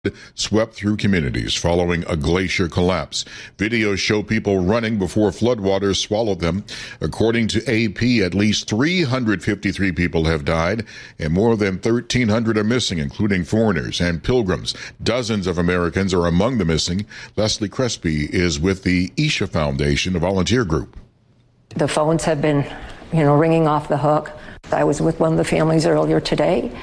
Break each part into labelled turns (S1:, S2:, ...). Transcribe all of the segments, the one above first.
S1: swept through communities following a glacier collapse. Videos show people running before floodwaters swallowed them. According to AP, at least 353 people have died and more than 1,300 are missing, including foreigners and pilgrims. Dozens of Americans are among the missing. Leslie Crespi is with the Isha Foundation, a volunteer group.
S2: The phones have been, ringing off the hook. I was with one of the families earlier today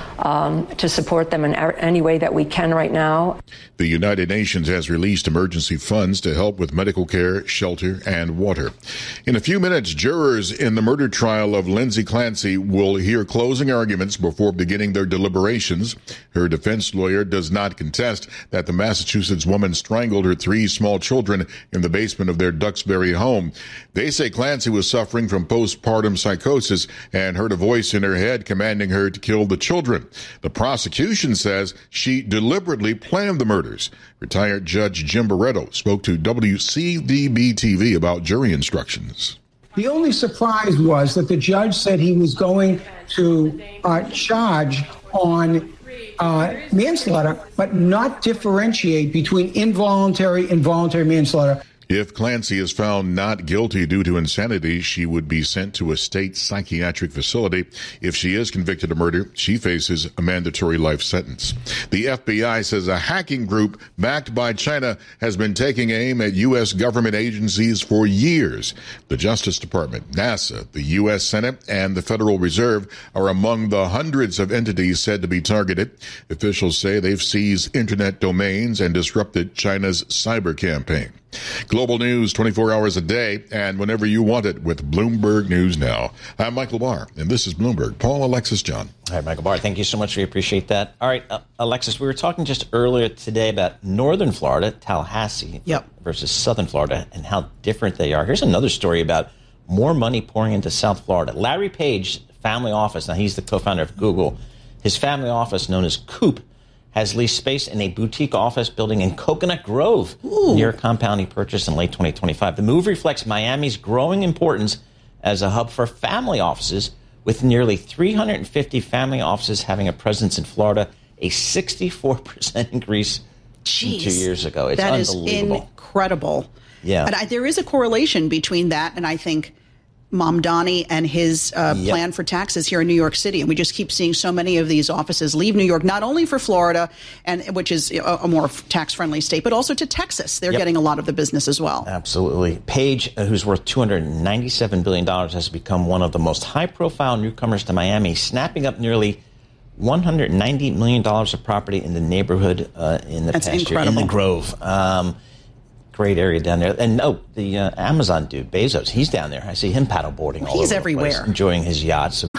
S2: to support them in any way that we can right now.
S1: The United Nations has released emergency funds to help with medical care, shelter, and water. In a few minutes, jurors in the murder trial of Lindsay Clancy will hear closing arguments before beginning their deliberations. Her defense lawyer does not contest that the Massachusetts woman strangled her 3 small children in the basement of their Duxbury home. They say Clancy was suffering from postpartum psychosis and heard a voice in her head commanding her to kill the children. The prosecution says she deliberately planned the murders. Retired Judge Jim Barretto spoke to WCDB-TV about jury instructions.
S3: The only surprise was that the judge said he was going to charge on manslaughter, but not differentiate between involuntary and voluntary manslaughter.
S1: If Clancy is found not guilty due to insanity, she would be sent to a state psychiatric facility. If she is convicted of murder, she faces a mandatory life sentence. The FBI says a hacking group backed by China has been taking aim at U.S. government agencies for years. The Justice Department, NASA, the U.S. Senate, and the Federal Reserve are among the hundreds of entities said to be targeted. Officials say they've seized internet domains and disrupted China's cyber campaign. Global news 24 hours a day and whenever you want it with Bloomberg News Now. I'm Michael Barr, and this is Bloomberg. Paul, Alexis, John.
S4: All right, Michael Barr, thank you so much. We appreciate that. All right, Alexis, we were talking just earlier today about northern Florida, Tallahassee, versus southern Florida, and how different they are. Here's another story about more money pouring into South Florida. Larry Page, family office, now he's the co-founder of Google. His family office, known as Coop, has leased space in a boutique office building in Coconut Grove, near a compound he purchased in late 2025. The move reflects Miami's growing importance as a hub for family offices, with nearly 350 family offices having a presence in Florida, a 64% increase from 2 years ago. It's unbelievable.
S5: That is incredible.
S4: Yeah.
S5: But there is a correlation between that and I think Mamdani and his plan for taxes here in New York City. And we just keep seeing so many of these offices leave New York, not only for Florida, and which is a more tax-friendly state, but also to Texas. They're getting a lot of the business as well.
S4: Absolutely. Page, who's worth $297 billion, has become one of the most high-profile newcomers to Miami, snapping up nearly $190 million of property in the neighborhood in the past year in the Grove. Great area down there. And the Amazon dude, Bezos, he's down there. I see him paddleboarding all over
S5: everywhere.
S4: the place, enjoying his yacht. So